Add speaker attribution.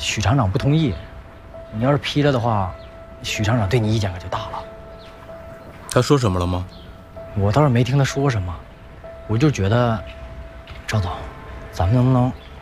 Speaker 1: 许厂长不同意。你要是批了的话，许厂长对你意见可就大了。
Speaker 2: 他说什么了吗？
Speaker 1: 我倒是没听他说什么，我就觉得，赵总，咱们能不能